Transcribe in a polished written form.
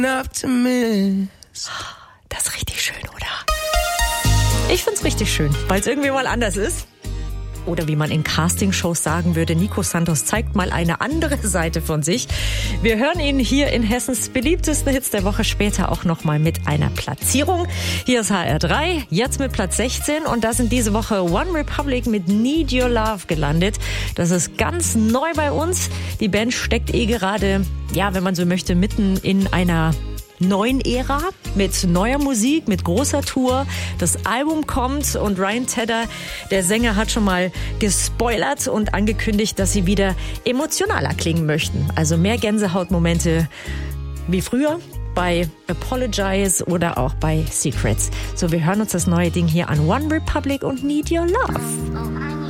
Das ist richtig schön, oder? Ich find's richtig schön, weil es irgendwie mal anders ist. Oder wie man in Castingshows sagen würde, Nico Santos zeigt mal eine andere Seite von sich. Wir hören ihn hier in Hessens beliebtesten Hits der Woche später auch nochmal mit einer Platzierung. Hier ist HR3, jetzt mit Platz 16 und da sind diese Woche One Republic mit Need Your Love gelandet. Das ist ganz neu bei uns. Die Band steckt gerade, ja, wenn man so möchte, mitten in einer neuen Ära mit neuer Musik, mit großer Tour. Das Album kommt und Ryan Tedder, der Sänger, hat schon mal gespoilert und angekündigt, dass sie wieder emotionaler klingen möchten. Also mehr Gänsehautmomente wie früher bei Apologize oder auch bei Secrets. So, wir hören uns das neue Ding hier an. One Republic und Need Your Love.